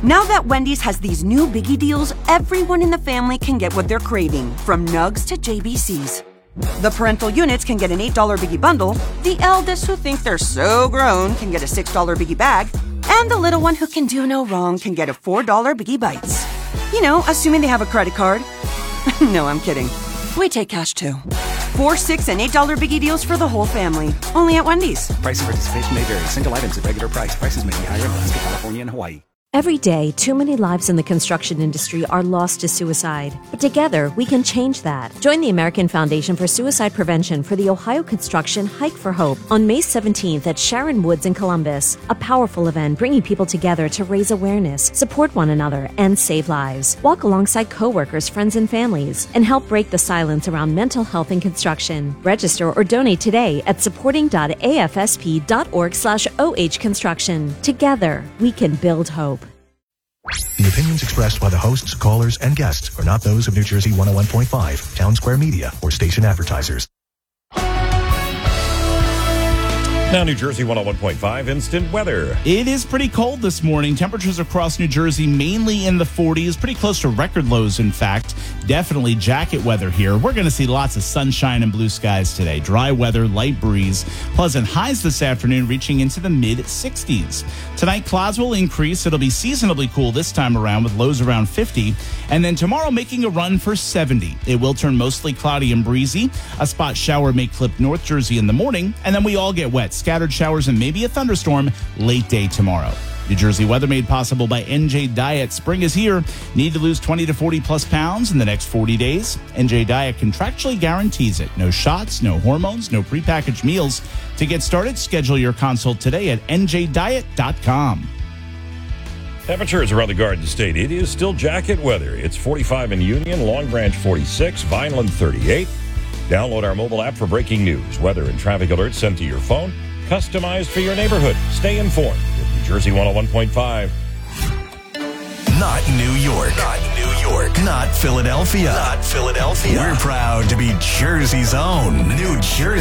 Now that Wendy's has these new biggie deals, everyone in the family can get what they're craving, from nugs to JBCs. The parental units can get an $8 biggie bundle, the eldest who think they're so grown can get a $6 biggie bag, and the little one who can do no wrong can get a $4 biggie bites. You know, assuming they have a credit card. No, I'm kidding. We take cash too. $4, $6, and $8 biggie deals for the whole family. Only at Wendy's. Price and participation may vary. Single items at regular price. Prices may be higher in Alaska, California, and Hawaii. Every day, too many lives in the construction industry are lost to suicide. But together, we can change that. Join the American Foundation for Suicide Prevention for the Ohio Construction Hike for Hope on May 17th at Sharon Woods in Columbus. A powerful event bringing people together to raise awareness, support one another, and save lives. Walk alongside coworkers, friends, and families, and help break the silence around mental health in construction. Register or donate today at supporting.afsp.org/OH Construction. Together, we can build hope. The opinions expressed by the hosts, callers, and guests are not those of New Jersey 101.5, Town Square Media, or station advertisers. Now, New Jersey 101.5 instant weather. It is pretty cold this morning. Temperatures across New Jersey mainly in the 40s, pretty close to record lows, in fact. Definitely jacket weather here. We're going to see lots of sunshine and blue skies today. Dry weather, light breeze, pleasant highs this afternoon reaching into the mid-60s. Tonight, clouds will increase. It'll be seasonably cool this time around with lows around 50. And then tomorrow making a run for 70. It will turn mostly cloudy and breezy. A spot shower may clip North Jersey in the morning, and then we all get wet. Scattered showers and maybe a thunderstorm late day tomorrow. New Jersey weather made possible by NJ Diet. Spring is here. Need to lose 20 to 40 plus pounds in the next 40 days? NJ Diet contractually guarantees it. No shots, no hormones, no prepackaged meals. To get started, schedule your consult today at njdiet.com. Temperatures around the Garden State. It is still jacket weather. It's 45 in Union, Long Branch 46, Vineland 38. Download our mobile app for breaking news, weather, and traffic alerts sent to your phone, customized for your neighborhood. Stay informed with New Jersey 101.5. Not New York. Not New York. Not Philadelphia. Not Philadelphia. We're proud to be Jersey's own New Jersey.